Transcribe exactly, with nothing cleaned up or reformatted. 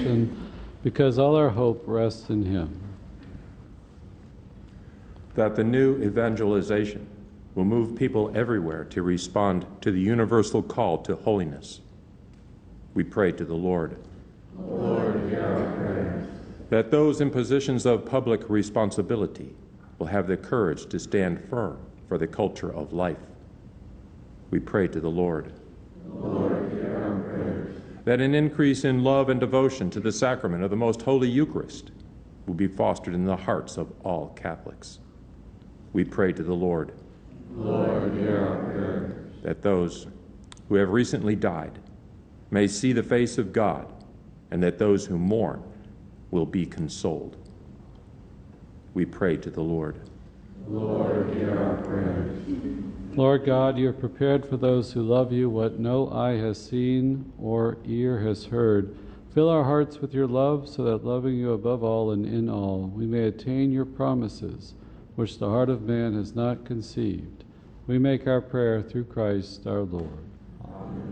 salvation, because all our hope rests in him. That the new evangelization will move people everywhere to respond to the universal call to holiness. We pray to the Lord. Lord, hear our prayers. That those in positions of public responsibility will have the courage to stand firm for the culture of life. We pray to the Lord. Lord, hear our prayers. That an increase in love and devotion to the sacrament of the Most Holy Eucharist will be fostered in the hearts of all Catholics. We pray to the Lord. Lord, hear our prayers. That those who have recently died may see the face of God, and that those who mourn will be consoled. We pray to the Lord. Lord, hear our prayers. Lord God, you have prepared for those who love you what no eye has seen or ear has heard. Fill our hearts with your love, so that loving you above all and in all, we may attain your promises, which the heart of man has not conceived. We make our prayer through Christ our Lord. Amen.